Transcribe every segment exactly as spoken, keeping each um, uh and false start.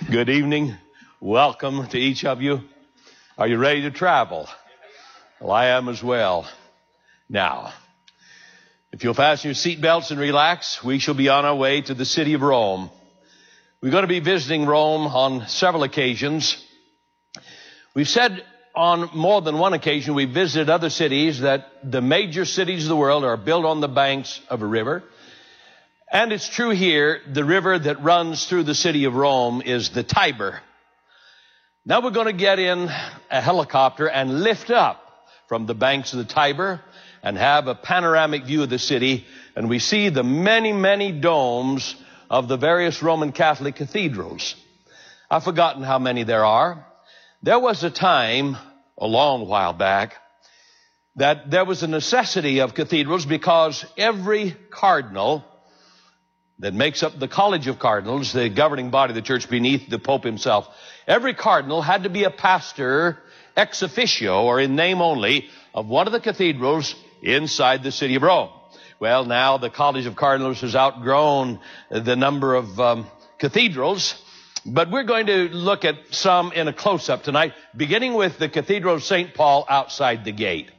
Good evening. Welcome to each of you. Are you ready to travel? Well, I am as well. Now, if you'll fasten your seatbelts and relax, we shall be on our way to the city of Rome. We're going to be visiting Rome on several occasions. We've said on more than one occasion we've visited other cities that the major cities of the world are built on the banks of a river. And it's true here, the river that runs through the city of Rome is the Tiber. Now we're going to get in a helicopter and lift up from the banks of the Tiber and have a panoramic view of the city. And we see the many, many domes of the various Roman Catholic cathedrals. I've forgotten how many there are. There was a time, a long while back, that there was a necessity of cathedrals because every cardinal that makes up the College of Cardinals, the governing body of the church beneath the Pope himself, every cardinal had to be a pastor ex officio, or in name only, of one of the cathedrals inside the city of Rome. Well, now the College of Cardinals has outgrown the number of um, cathedrals, but we're going to look at some in a close-up tonight, beginning with the Cathedral of Saint Paul outside the gate.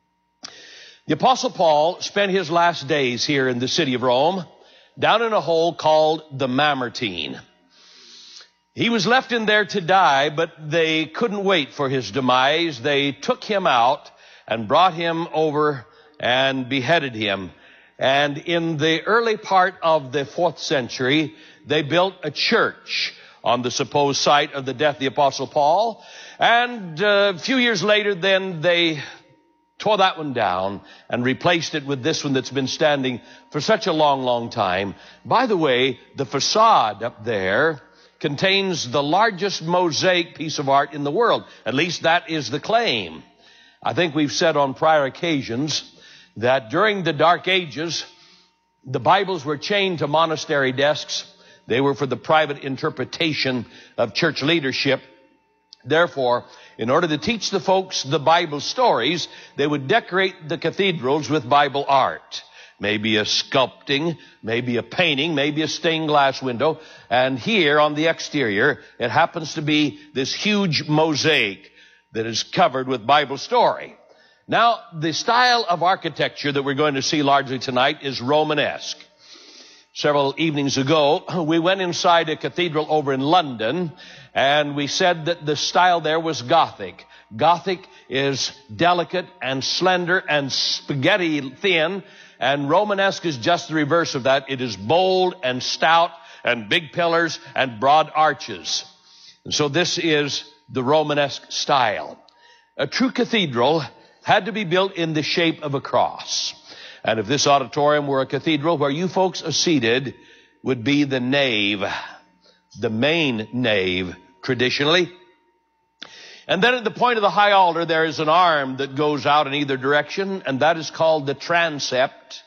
The Apostle Paul spent his last days here in the city of Rome, down in a hole called the Mamertine. He was left in there to die, but they couldn't wait for his demise. They took him out and brought him over and beheaded him. And in the early part of the fourth century, they built a church on the supposed site of the death of the Apostle Paul. And uh, a few years later, then they tore that one down and replaced it with this one that's been standing for such a long, long time. By the way, the facade up there contains the largest mosaic piece of art in the world. At least that is the claim. I think we've said on prior occasions that during the Dark Ages, the Bibles were chained to monastery desks. They were for the private interpretation of church leadership. Therefore, in order to teach the folks the Bible stories, they would decorate the cathedrals with Bible art. Maybe a sculpting, maybe a painting, maybe a stained glass window. And here on the exterior, it happens to be this huge mosaic that is covered with Bible story. Now, the style of architecture that we're going to see largely tonight is Romanesque. Several evenings ago, we went inside a cathedral over in London, and we said that the style there was Gothic. Gothic is delicate and slender and spaghetti thin, and Romanesque is just the reverse of that. It is bold and stout and big pillars and broad arches. And so this is the Romanesque style. A true cathedral had to be built in the shape of a cross. And if this auditorium were a cathedral, where you folks are seated would be the nave, the main nave, traditionally. And then at the point of the high altar, there is an arm that goes out in either direction, and that is called the transept.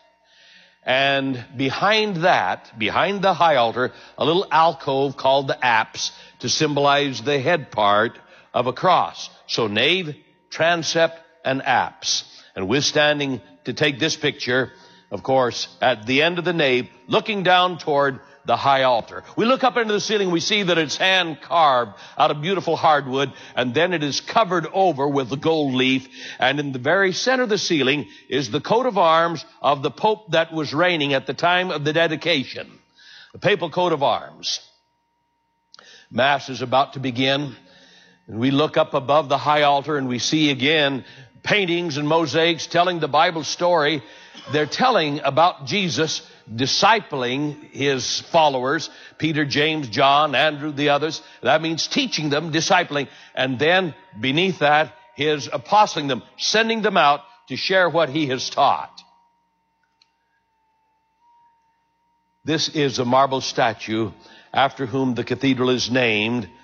And behind that, behind the high altar, a little alcove called the apse to symbolize the head part of a cross. So nave, transept, and apse. And we're standing to take this picture, of course, at the end of the nave, looking down toward the high altar. We look up into the ceiling, we see that it's hand carved out of beautiful hardwood, and then it is covered over with the gold leaf. And in the very center of the ceiling is the coat of arms of the Pope that was reigning at the time of the dedication. The papal coat of arms. Mass is about to begin, and we look up above the high altar and we see again paintings and mosaics telling the Bible story. They're telling about Jesus discipling his followers, Peter, James, John, Andrew, the others. That means teaching them, discipling, and then beneath that, his apostling them, sending them out to share what he has taught. This is a marble statue after whom the cathedral is named,